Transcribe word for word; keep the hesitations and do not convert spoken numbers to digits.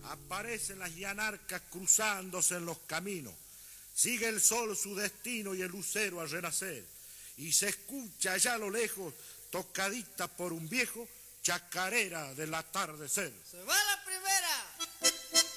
Aparecen las llanarcas cruzándose en los caminos. Sigue el sol su destino y el lucero a renacer. Y se escucha allá a lo lejos, tocadita por un viejo, chacarera del atardecer. Se va la primera.